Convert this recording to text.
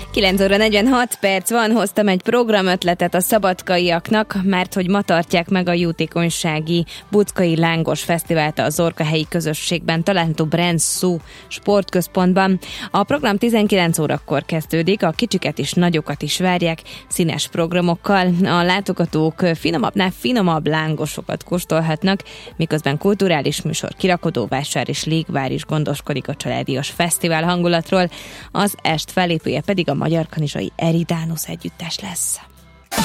9 óra 46 perc van, hoztam egy programötletet a szabadkaiaknak, mert hogy ma tartják meg a jótékonysági Buczkai Lángos Fesztivált a Zorka-helyi közösségben található Brand-Szú sportközpontban. A program 19 órakor kezdődik, a kicsiket és nagyokat is várják színes programokkal. A látogatók finomabbnál finomabb lángosokat kóstolhatnak, miközben kulturális műsor, kirakodóvásár és légvár is gondoskodik a családias fesztivál hangulatról. Az est fellépője pedig a Magyar Kanizsai Eridanus együttes lesz.